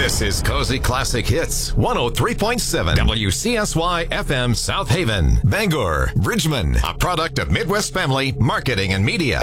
This is Cozy Classic Hits, 103.7 WCSY FM South Haven, Bangor, Bridgman, a product of Midwest Family Marketing and Media.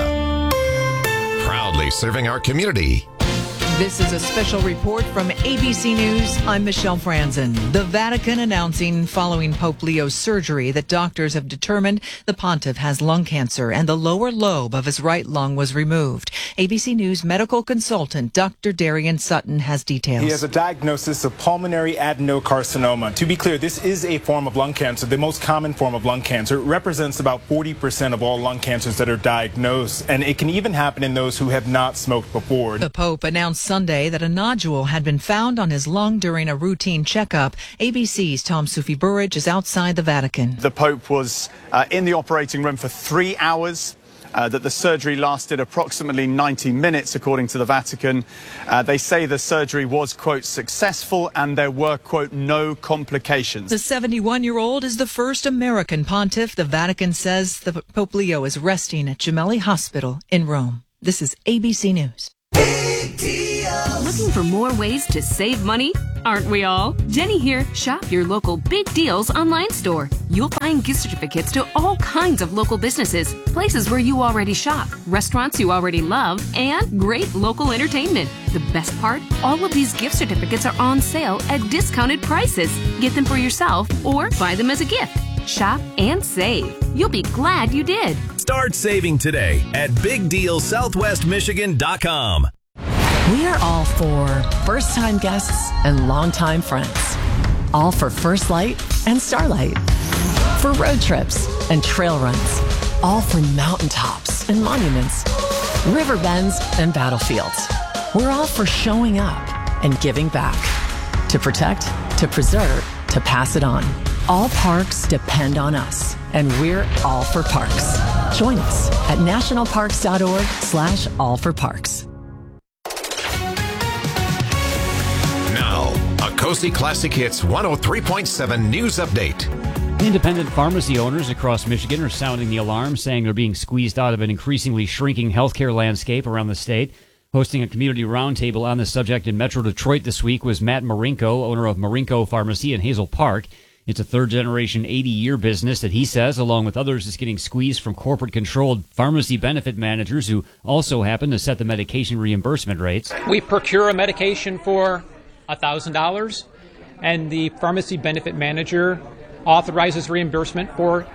Proudly serving our community. This is a special report from ABC News. I'm Michelle Franzen. The Vatican announcing following Pope Leo's surgery that doctors have determined the pontiff has lung cancer and the lower lobe of his right lung was removed. ABC News medical consultant Dr. Darian Sutton has details. He has a diagnosis of pulmonary adenocarcinoma. To be clear, this is a form of lung cancer, the most common form of lung cancer. It represents about 40% of all lung cancers that are diagnosed, and it can even happen in those who have not smoked before. The Pope announced Sunday that a nodule had been found on his lung during a routine checkup. ABC's Tom Sufi Burridge is outside the Vatican. The Pope was in the operating room for 3 hours. That the surgery lasted approximately 90 minutes, according to the Vatican. They say the surgery was, quote, successful and there were, quote, no complications. The 71-year-old is the first American pontiff. The Vatican says the Pope Leo is resting at Gemelli Hospital in Rome. This is ABC News. Looking for more ways to save money? Aren't we all? Jenny here. Shop your local Big Deals online store. You'll find gift certificates to all kinds of local businesses, places where you already shop, restaurants you already love, and great local entertainment. The best part? All of these gift certificates are on sale at discounted prices. Get them for yourself or buy them as a gift. Shop and save. You'll be glad you did. Start saving today at BigDealSouthwestMichigan.com. We are all for first-time guests and longtime friends. All for First Light and Starlight. For road trips and trail runs. All for mountaintops and monuments. River bends and battlefields. We're all for showing up and giving back. To protect, to preserve, to pass it on. All parks depend on us, and we're all for parks. Join us at nationalparks.org/allforparks. Now, a Cozy Classic Hits 103.7 news update. Independent pharmacy owners across Michigan are sounding the alarm, saying they're being squeezed out of an increasingly shrinking healthcare landscape around the state. Hosting a community roundtable on the subject in Metro Detroit this week was Matt Marinko, owner of Marinko Pharmacy in Hazel Park. It's a third-generation, 80-year business that he says, along with others, is getting squeezed from corporate-controlled pharmacy benefit managers who also happen to set the medication reimbursement rates. We procure a medication for $1,000, and the pharmacy benefit manager authorizes reimbursement for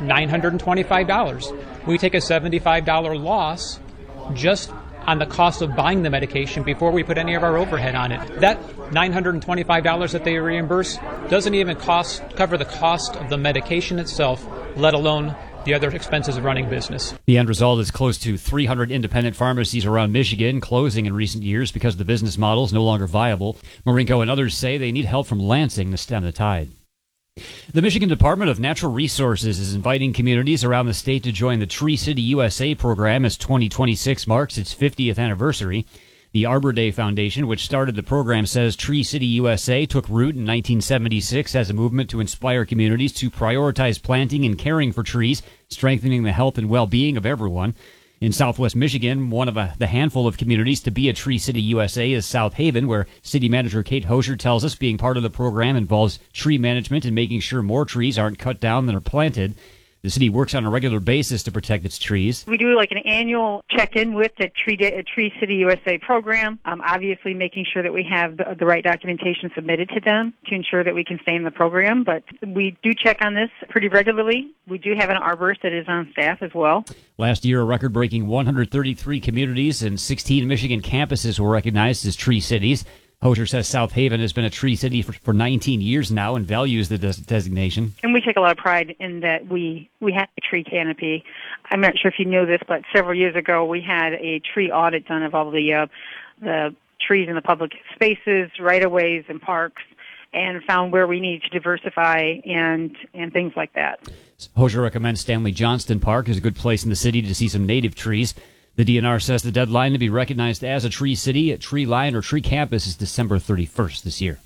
$925. We take a $75 loss just on the cost of buying the medication before we put any of our overhead on it. That $925 that they reimburse doesn't even cover the cost of the medication itself, let alone the other expenses of running business. The end result is close to 300 independent pharmacies around Michigan closing in recent years because the business model is no longer viable. Marinko and others say they need help from Lansing to stem the tide. The Michigan Department of Natural Resources is inviting communities around the state to join the Tree City USA program as 2026 marks its 50th anniversary. The Arbor Day Foundation, which started the program, says Tree City USA took root in 1976 as a movement to inspire communities to prioritize planting and caring for trees, strengthening the health and well-being of everyone. In southwest Michigan, one of the handful of communities to be a Tree City USA is South Haven, where City Manager Kate Hosier tells us being part of the program involves tree management and making sure more trees aren't cut down than are planted. The city works on a regular basis to protect its trees. We do like an annual check-in with the Tree City USA program, obviously making sure that we have the right documentation submitted to them to ensure that we can stay in the program. But we do check on this pretty regularly. We do have an arborist that is on staff as well. Last year, a record-breaking 133 communities and 16 Michigan campuses were recognized as Tree Cities. Hosier says South Haven has been a tree city for 19 years now and values the designation. And we take a lot of pride in that we have a tree canopy. I'm not sure if you know this, but several years ago we had a tree audit done of all the trees in the public spaces, right-of-ways, and parks, and found where we need to diversify and things like that. Hosier recommends Stanley Johnston Park is a good place in the city to see some native trees. The DNR says the deadline to be recognized as a tree city, a tree line, or tree campus is December 31st this year.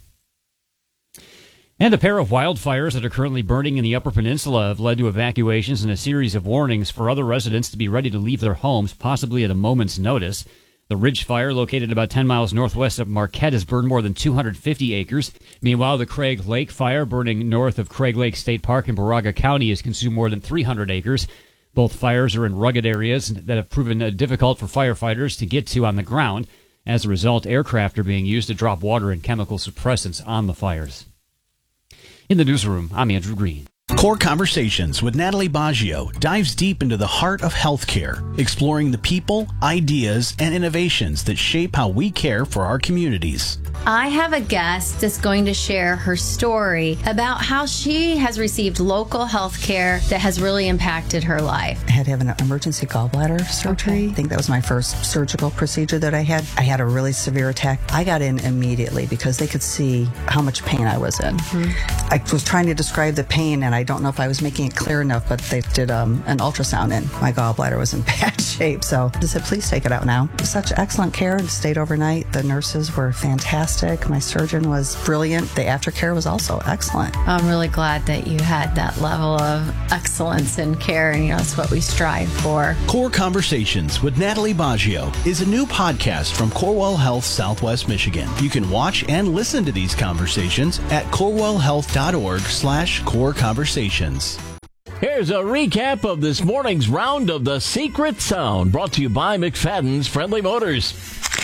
And a pair of wildfires that are currently burning in the Upper Peninsula have led to evacuations and a series of warnings for other residents to be ready to leave their homes, possibly at a moment's notice. The Ridge Fire, located about 10 miles northwest of Marquette, has burned more than 250 acres. Meanwhile, the Craig Lake Fire, burning north of Craig Lake State Park in Moraga County, has consumed more than 300 acres. Both fires are in rugged areas that have proven difficult for firefighters to get to on the ground. As a result, aircraft are being used to drop water and chemical suppressants on the fires. In the newsroom, I'm Andrew Green. Core Conversations with Natalie Baggio dives deep into the heart of healthcare, exploring the people, ideas, and innovations that shape how we care for our communities. I have a guest that's going to share her story about how she has received local health care that has really impacted her life. I had to have an emergency gallbladder surgery. I think that was my first surgical procedure that I had. I had a really severe attack. I got in immediately because they could see how much pain I was in. I was trying to describe the pain, and I don't know if I was making it clear enough, but they did an ultrasound, and my gallbladder was in bad shape. So I said, please take it out now. Such excellent care, and stayed overnight. The nurses were fantastic. My surgeon was brilliant. The aftercare was also excellent. I'm really glad that you had that level of excellence in care, and that's what we strive for. Core Conversations with Natalie Baggio is a new podcast from Corewell Health Southwest Michigan. You can watch and listen to these conversations at corewellhealth.org/core conversations. Here's a recap of this morning's round of the Secret Sound, brought to you by McFadden's Friendly Motors.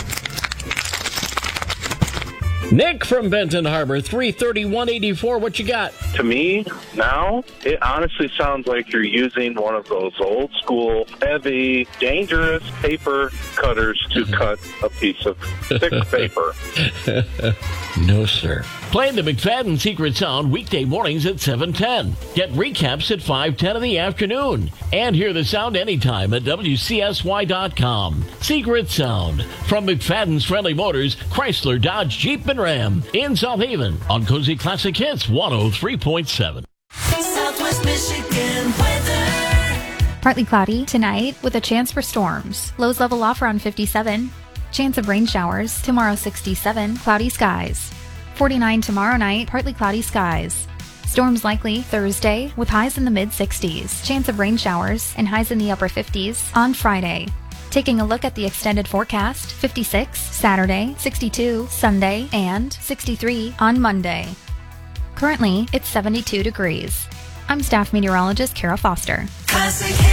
Nick from Benton Harbor, 33184, what you got? To me, now, it honestly sounds like you're using one of those old school, heavy, dangerous paper cutters to cut a piece of thick paper. No, sir. Play the McFadden Secret Sound weekday mornings at 7:10. Get recaps at 5:10 in the afternoon. And hear the sound anytime at WCSY.com. Secret Sound from McFadden's Friendly Motors, Chrysler, Dodge, Jeep, and Ram in South Haven on Cozy Classic Hits 103.7. Southwest Michigan weather. Partly cloudy tonight with a chance for storms. Lows level off around 57. Chance of rain showers. Tomorrow 67. Cloudy skies. 49 tomorrow night. Partly cloudy skies. Storms likely Thursday with highs in the mid-60s. Chance of rain showers and highs in the upper 50s on Friday. Taking a look at the extended forecast, 56 Saturday, 62 Sunday, and 63 on Monday. Currently, it's 72 degrees. I'm staff meteorologist Kara Foster.